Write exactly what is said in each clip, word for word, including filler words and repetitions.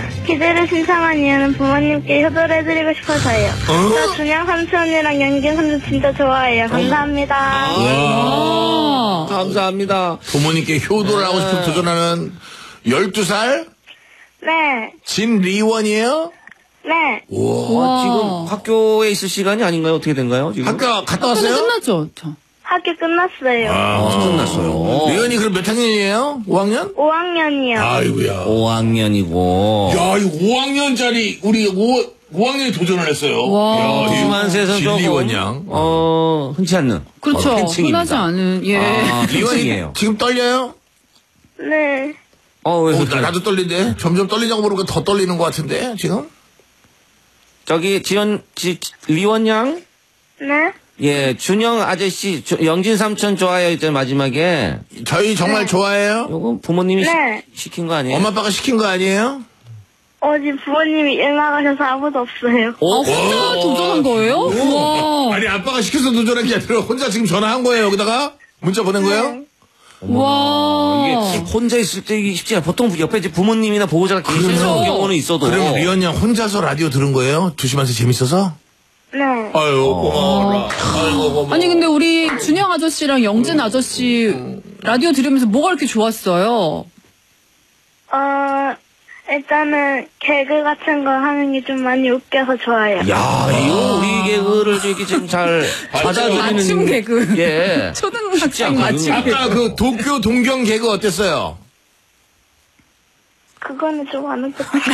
퀴즈를 신청한 이유는 부모님께 효도를 해드리고 싶어서요. 어? 저 준영 삼촌이랑 영진 삼촌 진짜 좋아해요. 감사합니다. 아, 감사합니다. 부모님께 효도를 하고 싶은 도전하는 열두 살? 네. 진리원이에요? 네. 우와, 와. 지금 학교에 있을 시간이 아닌가요? 어떻게 된가요? 지금? 학교 갔다 학교는 왔어요? 끝났죠? 저. 학교 끝났어요. 아, 끝났어요. 리원이 그럼 몇 학년이에요? 오 학년? 오 학년이요. 아이고야. 오 학년이고. 야, 이거 오 학년짜리 우리 오, 오 학년이 도전을 했어요. 와. 야, 김한세선 조금 진리원 양. 어 흔치 않는 그렇죠. 어, 팬층입니다. 흔하지 않은, 예. 아, 리원이 팬층이에요. 지금 떨려요? 네. 어, 왜 어, 그렇게- 나, 나도 떨린데? 점점 떨리냐고 모르니까 더 떨리는 것 같은데, 지금? 저기 지연 지, 리원 양, 네. 예 준영 아저씨, 주, 영진 삼촌 좋아요 이제 마지막에 저희 정말 좋아해요? 요거 부모님이 네. 시, 시킨 거 아니에요? 엄마 아빠가 시킨 거 아니에요? 어, 지금 부모님이 일 나가셔서 아무도 없어요. 오, 아, 혼자 오. 도전한 거예요? 와. 아니, 아빠가 시켜서 도전한 게 아니라 혼자 지금 전화한 거예요, 여기다가? 문자 보낸 거예요? 네. 와. 이게 혼자 있을 때 이게 쉽지 않아. 보통 옆에 이제 부모님이나 보호자가 계시는 그렇죠. 경우는 있어도. 그럼 리언 양 혼자서 라디오 들은 거예요? 두시면서 재밌어서? 네. 아유, 고마워라. 아이고, 고마워. 아니, 근데 우리 준영 아저씨랑 영진 아저씨 라디오 들으면서 뭐가 이렇게 좋았어요? 어, 일단은 개그 같은 거 하는 게 좀 많이 웃겨서 좋아요. 야, 이거 우리 개그를 이렇게 지금 잘 받아들이는. 맞춤 개그. 예. 초등학생 않거든요. 맞춤 개그. 아까 그 도쿄 동경 개그 어땠어요? 그거는 좀 안 웃겼어요.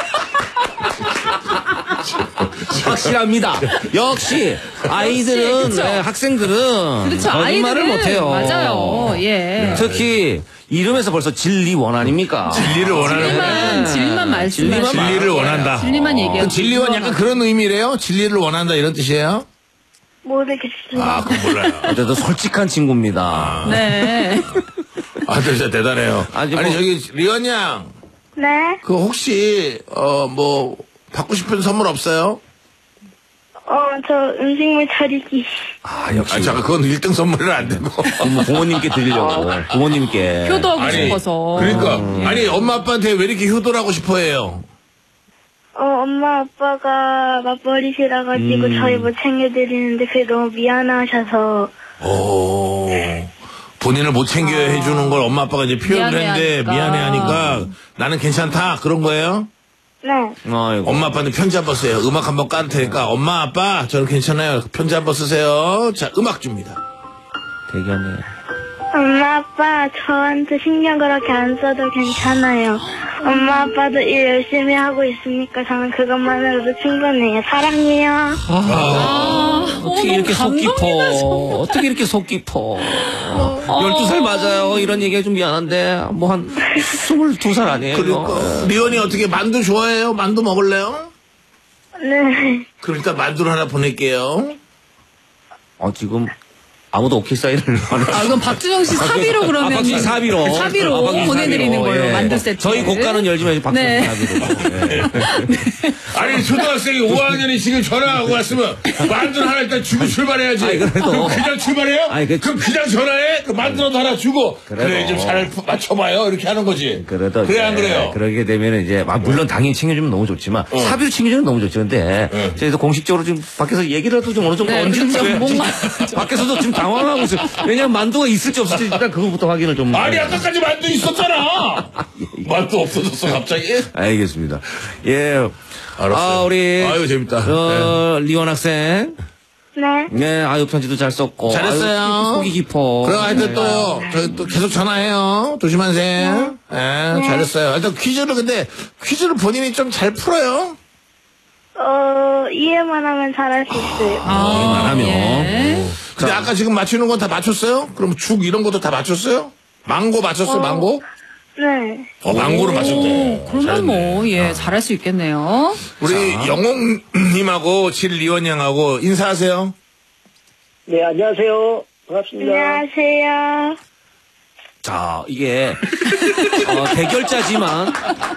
확실합니다. 역시 아이들은 그쵸? 네, 학생들은 그렇죠. 거짓말을 아이들은 못해요. 맞아요. 예. 특히 이름에서 벌써 진리원 아닙니까? 진리를 원하는 진리만, 네. 진리만 말씀하시고. 진리만 진리를 원한다. 진리만 얘기하고. 그 진리원 약간 그런 의미래요? 진리를 원한다 이런 뜻이에요? 모르겠어요. 아, 그건 몰라요. 어쨌든 솔직한 친구입니다. 네. 아, 진짜 대단해요. 아니, 아니, 뭐- 저기, 리언 양, 네. 그 혹시, 어, 뭐, 받고 싶은 선물 없어요? 어, 저 음식물 차리기. 아, 역시 아, 잠깐, 그건 일 등 선물은 안 되고. 부모, 부모님께 드리려고. 부모님께. 효도하고 아니, 싶어서. 그러니까, 아니, 엄마 아빠한테 왜 이렇게 효도를 하고 싶어 해요? 어, 엄마 아빠가 맞벌이시라 가지고 음. 저희 못 챙겨드리는데 그게 너무 미안하셔서. 오. 본인을 못 챙겨 해주는 걸 엄마 아빠가 이제 표현을 했는데 미안해하니까. 미안해 하니까 나는 괜찮다. 그런 거예요? 네. 아이고. 엄마 아빠한테 편지 한번 쓰세요. 음악 한번 깔을 테니까 엄마 아빠 저는 괜찮아요. 편지 한번 쓰세요. 자, 음악 줍니다. 대견해. 엄마 아빠 저한테 신경 그렇게 안 써도 괜찮아요. 엄마 아빠도 일 열심히 하고 있으니까 저는 그것만으로도 충분해요. 사랑해요. 아, 어떻게 어, 이렇게 속 너무 깊어? 감동이다, 어떻게 이렇게 속 깊어? 열두 살 맞아요. 이런 얘기가 좀 미안한데, 뭐 한 스물두 살 아니에요? 그러니까 리언이 어떻게 만두 좋아해요? 만두 먹을래요? 네. 그럼 일단 만두를 하나 보낼게요. 어, 지금 아무도 오케이 사인을 안 아, 그럼 박준영 씨 사비로 그러면. 아, 박씨 사비로. 사비로 아, 박씨 보내드리는 사비로. 거예요. 예. 만두 세트. 저희 고가는 열지만 박씨 네. 사비로. 예. 아니 초등학생이 오 학년이 지금 전화하고 왔으면 만두 하나 일단 주고 출발해야지. 아니, 그래도. 그냥 출발해요? 아니, 그- 그럼 그냥 전화해? 그 만두라도 하나 주고 그래도. 그래 좀 잘 맞춰봐요 이렇게 하는 거지. 그래도 그래 이제 안 그래요? 그러게 되면 이제 아, 물론 당연히 챙겨주면 너무 좋지만 어. 사비로 챙겨주면 너무 좋죠. 근데 네. 저희도 공식적으로 지금 밖에서 얘기라도 좀 어느 정도 네, 얹는 그렇죠. 거예요. 뭔가 밖에서도 지금 당황하고 있어요. 왜냐면 만두가 있을지 없을지 일단 그거부터 확인을 좀. 아니 아까까지 만두 있었잖아. 만두 없어졌어 갑자기. 알겠습니다. 예. 알았어요. 아, 우리. 아유 재밌다. 어, 리원 학생. 네. 네, 아유, 편지도 잘 썼고. 잘했어요. 아유, 속이 깊어. 그럼 하여튼 또, 저희 또 계속 전화해요. 도시만생. 예, 잘했어요. 하여튼 퀴즈를 근데, 퀴즈를 본인이 좀 잘 풀어요. 어, 이해만 하면 잘할 수 있어요. 아, 하면. 예. 근데 아까 지금 맞추는 건 다 맞췄어요? 그럼 죽 이런 것도 다 맞췄어요? 망고 맞췄어요, 어. 망고? 네. 어, 망고를 맞췄네. 오, 그러면 뭐, 예, 잘할 수 있겠네요. 우리 영웅님하고 질리원 양하고 인사하세요. 네, 안녕하세요. 반갑습니다. 안녕하세요. 자, 이게, 어, 대결자지만,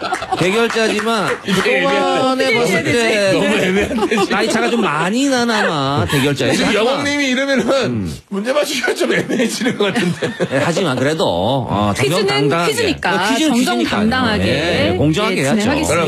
대결자지만, 그동안에 봤을 때, 너무 애매한데, 지금. 나이 차가 좀 많이 나나마, 대결자예요. 지금 영웅님이 이러면은, 문제 맞추기가 좀 애매해지는 것 같은데. 예, 하지만 그래도, 어, 퀴즈는 정정당당하게. 퀴즈니까 어, 퀴즈는 퀴즈니까요. 정정당당하게 예, 공정하게 예, 해야죠. 진행하겠습니다.